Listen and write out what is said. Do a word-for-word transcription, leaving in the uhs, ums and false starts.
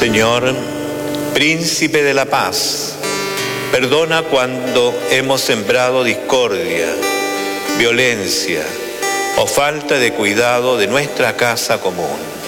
Señor, Príncipe de la Paz, perdona cuando hemos sembrado discordia, violencia o falta de cuidado de nuestra casa común.